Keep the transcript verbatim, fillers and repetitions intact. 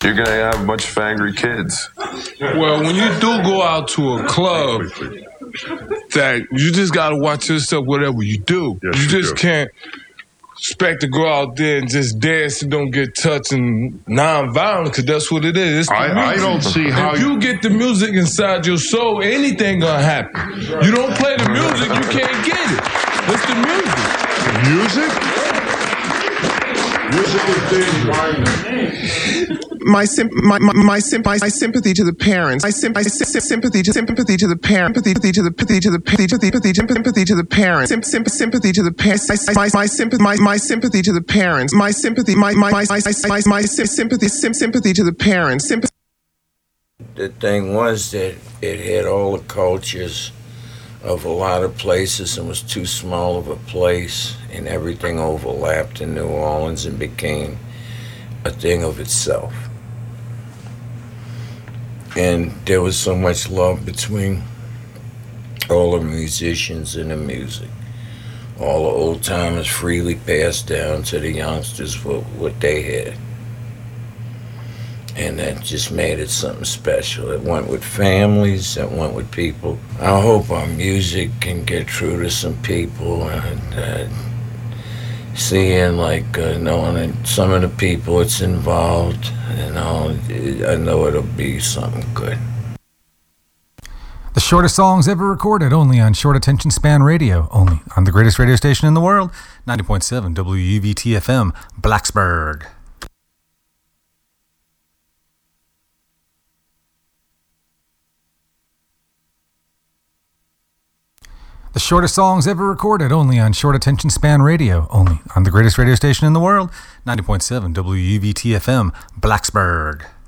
you're going to have a bunch of angry kids. Well, when you do go out to a club, that you just got to watch yourself whatever you do. Yes, you you just do. can't expect to go out there and just dance and don't get touched and non-violent, because that's what it is. It's the I, I music. don't see how If you get the music inside your soul, anything gonna happen. You don't play the music, you can't get it. It's the music. Music? Music is dangerous. My sim, my my my, sim, my sympathy to the parents. My sim, my sim, sympathy to sympathy to the parent. Sympathy to the sympathy to the sympathy to the sympathy to the parents. Sim, sim, sympathy to the parents. My my sympathy my my sympathy to the parents. My sympathy my my my my my sympathy sim, sympathy to the parents. Sympathy. The thing was that it had all the cultures of a lot of places and was too small of a place, and everything overlapped in New Orleans and became a thing of itself. And there was so much love between all the musicians and the music. All the old timers freely passed down to the youngsters what, what they had. And that just made it something special. It went with families, it went with people. I hope our music can get through to some people, and uh, seeing like uh, knowing that some of the people it's involved, you know, I know it'll be something good. The shortest songs ever recorded, only on Short Attention Span Radio, only on the greatest radio station in the world, ninety point seven W U V T F M, Blacksburg. The shortest songs ever recorded, only on Short Attention Span Radio, only on the greatest radio station in the world, ninety point seven W U V T F M, Blacksburg.